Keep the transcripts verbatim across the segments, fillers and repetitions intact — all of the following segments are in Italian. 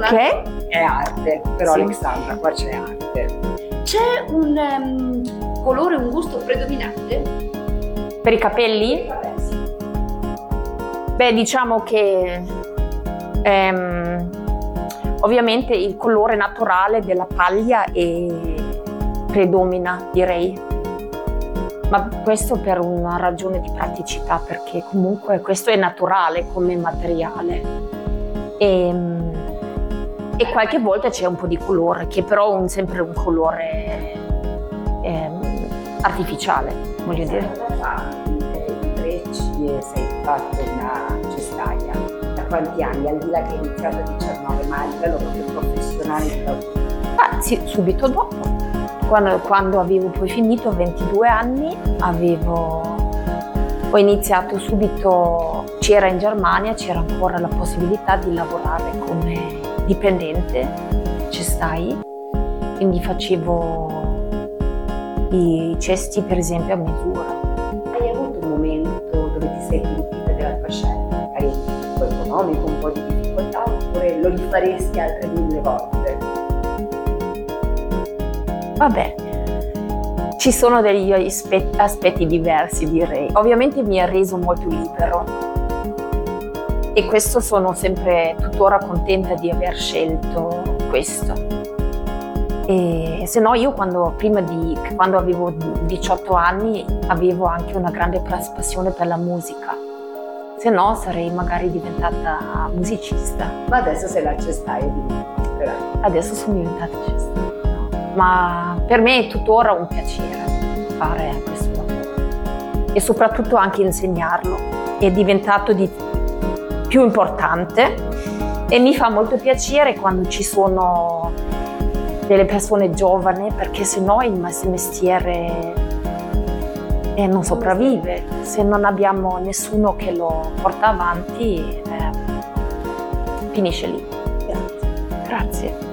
Ok. È arte, però Sì. Alexandra, qua c'è arte. C'è un um, colore, un gusto predominante? Per i capelli? Vabbè, sì. Beh, diciamo che ehm, ovviamente il colore naturale della paglia è, predomina, direi. Ma questo per una ragione di praticità, perché comunque questo è naturale come materiale. E, e qualche volta c'è un po' di colore, che però è un, sempre un colore ehm, artificiale, voglio dire. Intrecci e sei fatto una cestaia. Da quanti anni? Al di là che hai iniziato a diciannove, ma a livello proprio professionale? Ah, sì, subito dopo. Quando, quando avevo poi finito, ventidue anni, avevo, ho iniziato subito, c'era in Germania, c'era ancora la possibilità di lavorare come dipendente, cestai, quindi facevo i cesti per esempio a misura. Hai avuto un momento dove ti sei pentita della tua scelta? Magari un po' economico, un po' di difficoltà, oppure lo rifaresti altre mille volte? Vabbè, ci sono degli aspetti, aspetti diversi, direi. Ovviamente mi ha reso molto libero e questo sono sempre tuttora contenta di aver scelto questo. E se no io quando, prima di, quando avevo diciotto anni avevo anche una grande passione per la musica, se no sarei magari diventata musicista. Ma adesso sei la cestaia di musica. Adesso sono diventata cestaia. Ma per me è tuttora un piacere fare questo lavoro e soprattutto anche insegnarlo. È diventato di più importante e mi fa molto piacere quando ci sono delle persone giovani, perché sennò il mestiere eh, non sopravvive. Se non abbiamo nessuno che lo porta avanti, eh, finisce lì. Grazie. Grazie.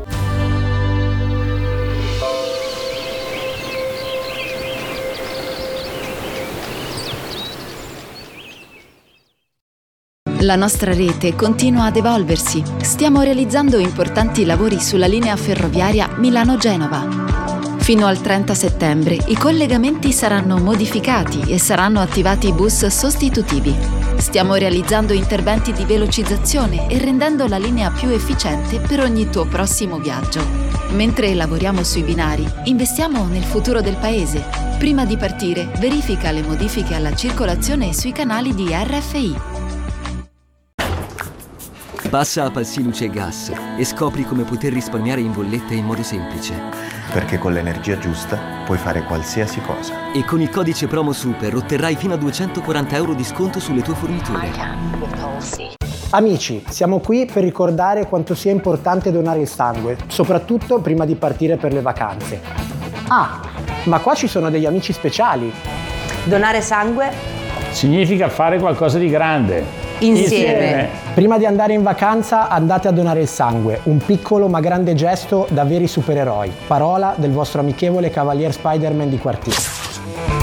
La nostra rete continua ad evolversi. Stiamo realizzando importanti lavori sulla linea ferroviaria Milano-Genova. Fino al trenta settembre i collegamenti saranno modificati e saranno attivati bus sostitutivi. Stiamo realizzando interventi di velocizzazione e rendendo la linea più efficiente per ogni tuo prossimo viaggio. Mentre lavoriamo sui binari, investiamo nel futuro del paese. Prima di partire, verifica le modifiche alla circolazione sui canali di R F I. Passa a Palsi Luce e Gas e scopri come poter risparmiare in bolletta in modo semplice. Perché con l'energia giusta puoi fare qualsiasi cosa. E con il codice promo SUPER otterrai fino a duecentoquaranta euro di sconto sulle tue forniture. Amici, siamo qui per ricordare quanto sia importante donare il sangue, soprattutto prima di partire per le vacanze. Ah, ma qua ci sono degli amici speciali. Donare sangue significa fare qualcosa di grande. Insieme. Insieme. Prima di andare in vacanza andate a donare il sangue, un piccolo ma grande gesto da veri supereroi. Parola del vostro amichevole Cavalier Spider-Man di quartiere.